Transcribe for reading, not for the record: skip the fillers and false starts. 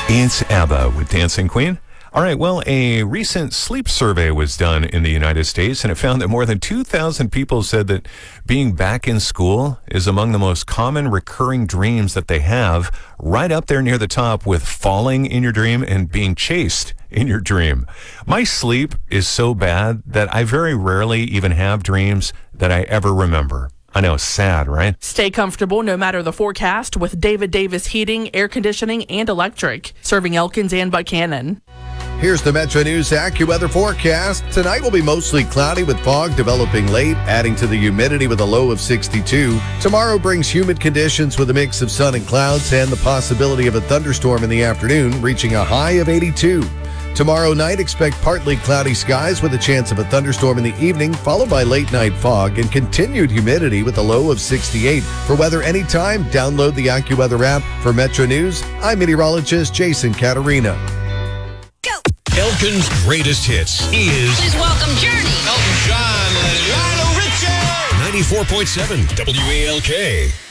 It's ABBA with Dancing Queen. All right, well, a recent sleep survey was done in the United States, and it found that more than 2,000 people said that being back in school is among the most common recurring dreams that they have, right up there near the top with falling in your dream and being chased in your dream. My sleep is so bad that I very rarely even have dreams that I ever remember. I know, sad, right? Stay comfortable no matter the forecast with David Davis Heating, Air Conditioning, and Electric, serving Elkins and Buchanan. Here's the Metro News AccuWeather forecast. Tonight will be mostly cloudy with fog developing late, adding to the humidity with a low of 62. Tomorrow brings humid conditions with a mix of sun and clouds and the possibility of a thunderstorm in the afternoon, reaching a high of 82. Tomorrow night, expect partly cloudy skies with a chance of a thunderstorm in the evening, followed by late night fog and continued humidity with a low of 68. For weather anytime, download the AccuWeather app. For Metro News, I'm meteorologist Jason Caterina. Elkin's greatest hits is... Please welcome Journey. Elton John and Lionel Richie. 94.7 WALK.